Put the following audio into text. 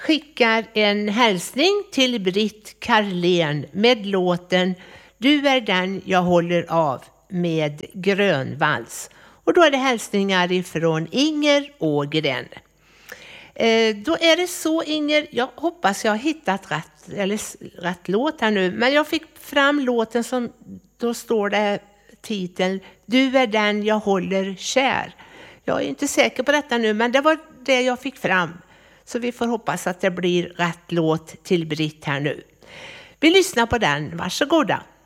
skickar en hälsning till Britt Karlén med låten Du är den jag håller av med Grönvalls. Och då är det hälsningar ifrån Inger Ågren. Då är det så, Inger, jag hoppas jag har hittat rätt låt här nu. Men jag fick fram låten som, då står det titeln Du är den jag håller kär. Jag är inte säker på detta nu, men det var det jag fick fram. Så vi får hoppas att det blir rätt låt till Britt här nu. Vi lyssnar på den, varsågoda.